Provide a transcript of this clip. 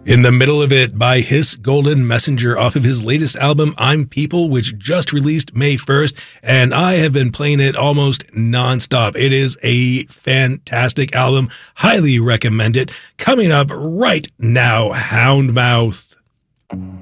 In the Middle of It by Hiss Golden Messenger off of his latest album, I'm People, which just released May 1st, and I have been playing it almost nonstop. It is a fantastic album. Highly recommend it. Coming up right now, Houndmouth.